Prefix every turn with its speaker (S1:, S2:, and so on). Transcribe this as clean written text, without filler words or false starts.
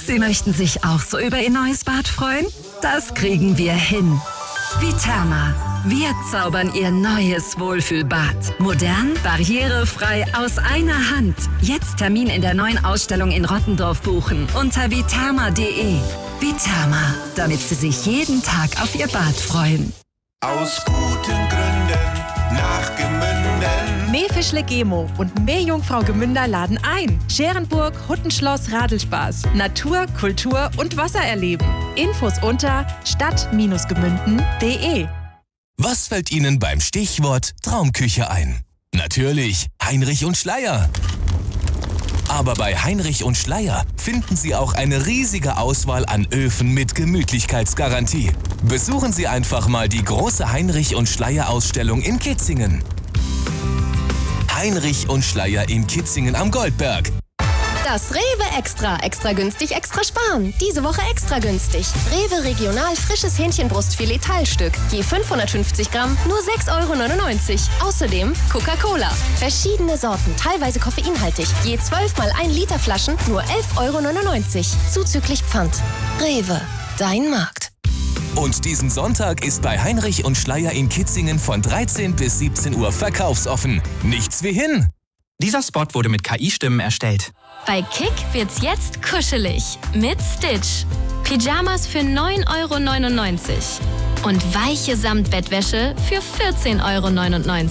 S1: Sie möchten sich auch so über Ihr neues Bad freuen? Das kriegen wir hin. Viterma. Wir zaubern Ihr neues Wohlfühlbad. Modern, barrierefrei, aus einer Hand. Jetzt Termin in der neuen Ausstellung in Rottendorf buchen unter viterma.de. Viterma, damit Sie sich jeden Tag auf Ihr Bad freuen.
S2: Aus guten Gründen nach Gemünden.
S3: Mähfischle Gemo und Meerjungfrau Gemünder laden ein. Scherenburg, Huttenschloss, Radelspaß. Natur, Kultur und Wasser erleben. Infos unter stadt-gemünden.de.
S4: Was fällt Ihnen beim Stichwort Traumküche ein? Natürlich Heinrich und Schleyer. Aber bei Heinrich und Schleyer finden Sie auch eine riesige Auswahl an Öfen mit Gemütlichkeitsgarantie. Besuchen Sie einfach mal die große Heinrich und Schleyer Ausstellung in Kitzingen. Heinrich und Schleyer in Kitzingen am Goldberg.
S5: Das Rewe Extra. Extra günstig, extra sparen. Diese Woche extra günstig. Rewe Regional frisches Hähnchenbrustfilet Teilstück. Je 550 Gramm, nur 6,99 €. Außerdem Coca-Cola. Verschiedene Sorten, teilweise koffeinhaltig. Je 12 mal 1 Liter Flaschen, nur 11,99 €. Zuzüglich Pfand. Rewe, dein Markt.
S4: Und diesen Sonntag ist bei Heinrich und Schleyer in Kitzingen von 13 bis 17 Uhr verkaufsoffen. Nichts wie hin!
S6: Dieser Spot wurde mit KI-Stimmen erstellt.
S7: Bei Kick wird's jetzt kuschelig mit Stitch. Pyjamas für 9,99 € und weiche Samtbettwäsche für 14,99 €.